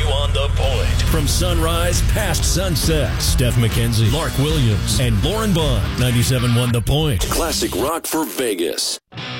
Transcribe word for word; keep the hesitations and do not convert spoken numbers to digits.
you on the point. From sunrise past sunset, Steph McKenzie, Mark Williams, and Lauren Bond. ninety-seven point one The Point. Classic rock for Vegas.